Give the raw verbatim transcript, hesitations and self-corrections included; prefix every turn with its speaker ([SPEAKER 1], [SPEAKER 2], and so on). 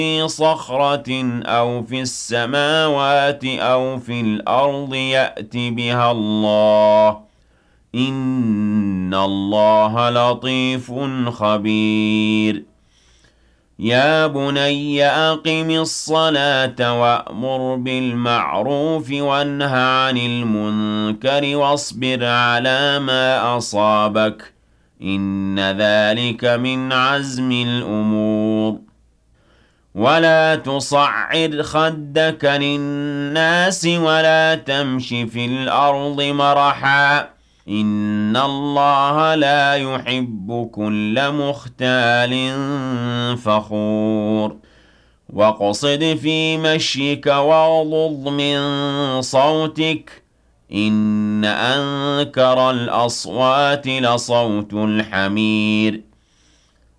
[SPEAKER 1] في صخرة أو في السماوات أو في الأرض يأت بها الله إن الله لطيف خبير يا بني أقم الصلاة وأمر بالمعروف وانه عن المنكر واصبر على ما أصابك إن ذلك من عزم الأمور ولا تصعر خدك للناس ولا تمش في الأرض مرحا إن الله لا يحب كل مختال فخور واقصد في مشيك واغضض من صوتك إن أنكر الأصوات لصوت الحمير